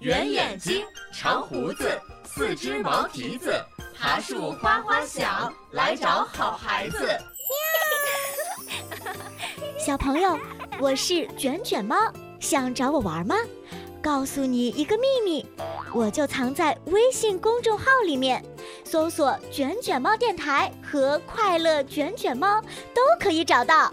圆眼睛，长胡子，四只毛蹄子，爬树花花响，来找好孩子。 小朋友，我是卷卷猫，想找我玩吗？告诉你一个秘密，我就藏在微信公众号里面，搜索卷卷猫电台和快乐卷卷猫都可以找到。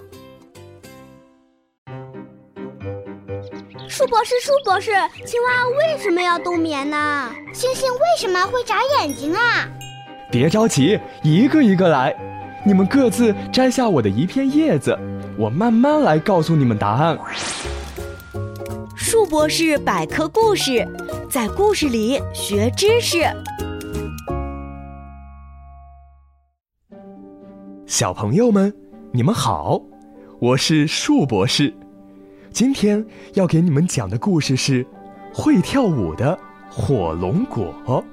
树博士，青蛙为什么要冬眠呢？ 星星为什么会眨眼睛啊？ 别着急，一个一个来。你们各自摘下我的一片叶子，我慢慢来告诉你们答案。 树博士百科故事，在故事里学知识。 小朋友们，你们好，我是树博士。今天要给你们讲的故事是会跳舞的火龙果。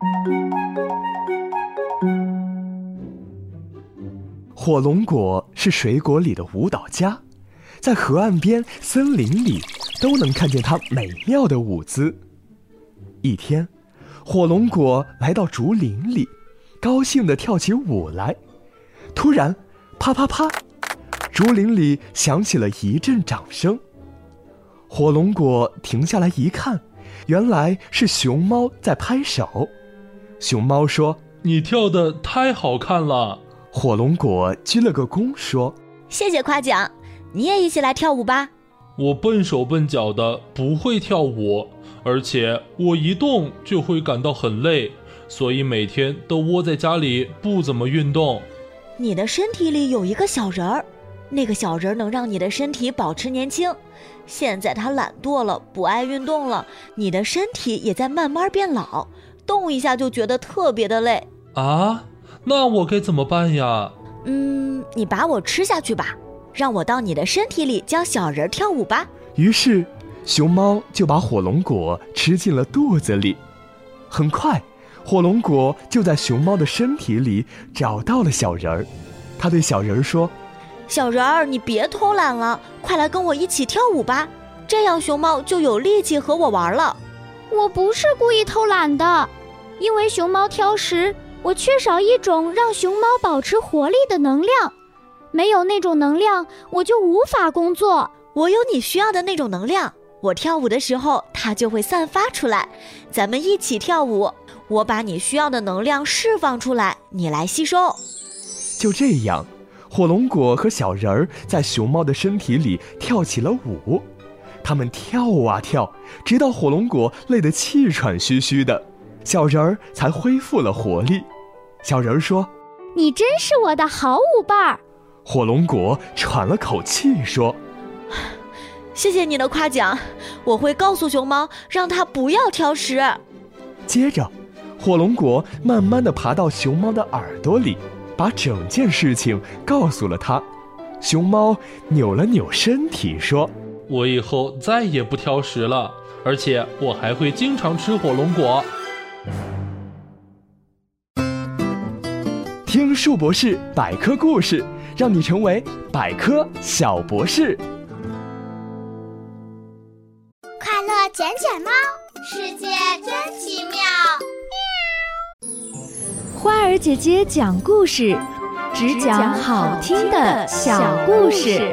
火龙果是水果里的舞蹈家，在河岸边、森林里都能看见它美妙的舞姿。一天，火龙果来到竹林里，高兴地跳起舞来。突然，啪啪啪，竹林里响起了一阵掌声。火龙果停下来一看，原来是熊猫在拍手。熊猫说：“ 你跳得太好看了。” 火龙果鞠了个躬说：“ 谢谢夸奖，你也一起来跳舞吧。” 我笨手笨脚的，不会跳舞，而且我一动就会感到很累，所以每天都窝在家里不怎么运动。 你的身体里有一个小人儿，那个小人能让你的身体保持年轻。现在他懒惰了，不爱运动了，你的身体也在慢慢变老，动一下就觉得特别的累。 啊？那我该怎么办呀？ 你把我吃下去吧，让我到你的身体里教小人跳舞吧。 于是熊猫就把火龙果吃进了肚子里。很快，火龙果就在熊猫的身体里找到了小人儿。他对小人儿说：“ 小人儿，你别偷懒了，快来跟我一起跳舞吧，这样熊猫就有力气和我玩了。” 我不是故意偷懒的，因为熊猫挑食，我缺少一种让熊猫保持活力的能量，没有那种能量，我就无法工作。 我有你需要的那种能量，我跳舞的时候，它就会散发出来。咱们一起跳舞，我把你需要的能量释放出来，你来吸收。 就这样，火龙果和小人儿在熊猫的身体里跳起了舞。他们跳啊跳，直到火龙果累得气喘吁吁的，小人儿才恢复了活力。小人儿说：“ 你真是我的好舞伴。” 火龙果喘了口气说：“ 谢谢你的夸奖，我会告诉熊猫，让它不要挑食。” 接着，火龙果慢慢地爬到熊猫的耳朵里，把整件事情告诉了它。熊猫扭了扭身体说：“ 我以后再也不挑食了，而且我还会经常吃火龙果。” 听树博士百科故事，让你成为百科小博士。 快乐卷卷猫，世界真奇妙。 花儿姐姐讲故事，只讲好听的小故事。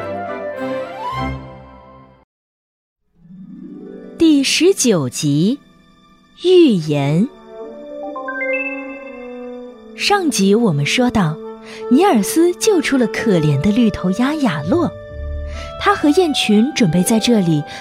第19集，预言。上集我们说到，尼尔斯救出了可怜的绿头鸭雅洛，他和雁群准备在这里